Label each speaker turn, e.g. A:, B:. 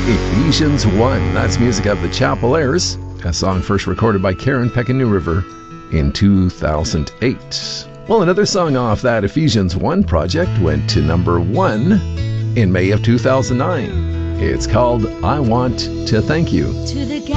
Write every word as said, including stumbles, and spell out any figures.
A: Ephesians one. That's music of the Chapeliers, a song first recorded by Karen Peck and New River in two thousand eight. Well, another song off that Ephesians one project went to number one in May of two thousand nine. It's called I Want to Thank You.
B: To the